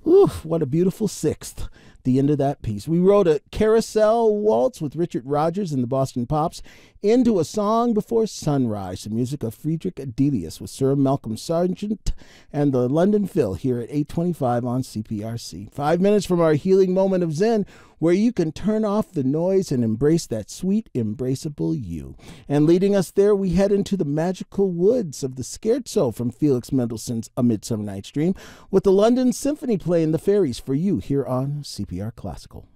Oof, what a beautiful sixth. The end of that piece. We wrote a carousel waltz with Richard Rodgers and the Boston Pops into A Song Before Sunrise, the music of Friedrich Adelius with Sir Malcolm Sargent and the London Phil here at 8:25 on CPRC. 5 minutes from our healing moment of Zen, where you can turn off the noise and embrace that sweet, embraceable you. And leading us there, we head into the magical woods of the Scherzo from Felix Mendelssohn's A Midsummer Night's Dream with the London Symphony playing the fairies for you here on CPR Classical.